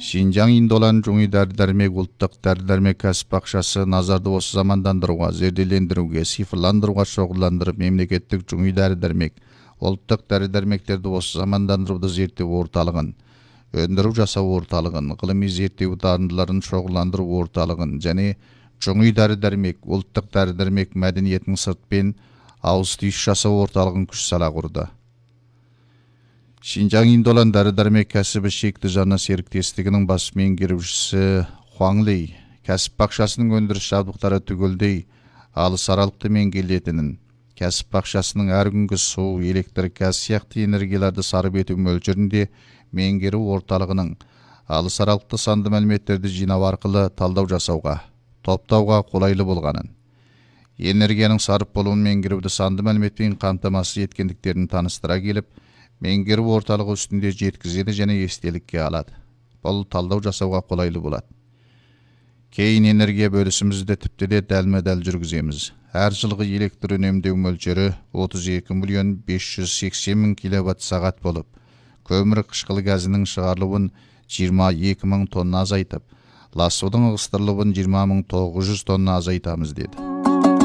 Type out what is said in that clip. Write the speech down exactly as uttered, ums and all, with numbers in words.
Шинжаң Индолан жуңи дәрі-дәрмек ұлттық дәрі-дәрмек кәсіп ақшасы назарды осы замандандыруға, зерделендіруге, цифрландыруға шоғырландырып, мемлекеттік жуңи дәрі-дәрмек ұлттық дәрі-дәрмектерді осы замандандыруды зерттеу орталығын, өндіру жасау орталығын, ғылыми зерттеу дарындыларын шоғырландыру орталығын және жуңи дәрі-дәрмек ұлттық дәрі-дәрмек мәдениетінің сыртпен ауыз-түйіс жасау орталығын күш сала құрды. Шинжаң Индолан дәрі-дәрмек кәсібі шекті жаңа серіктестігінің бас меңгерушісі Хуаң Лей кәсіп бақшасының өндіріс жабдықтары түгелдей алыс аралықты меңгерілетінін, кәсіп бақшасының әр күнгі су, электр, газ сияқты энергияларды сарып ету мөлшерінде меңгеру орталығының алыс аралықты санды мәліметтерді жинау арқылы талдау жасауға, топтауға қолайлы болғанын, энергияның сарып болуын меңгеруді санды мәліметпен қамтамасыз еткендіктерін таныстыра келіп, меңгеру орталығы үстінде жеткізеді және естелікке алады. Бұл талдау жасауға қолайлы болады. Кейін энергия бөлісімізді тіпті де дәлме-дәл жүргіземіз. Әр жылғы электр үнемдеу мөлшері отыз екі миллион бес жүз сексен мың киловатт сағат болып, көмір қышқыл газының шығарылуын жиырма екі мың тонна азайтып, лас судың ығыстырылуын жиырма мың тоғыз жүз тонна азайтамыз деді.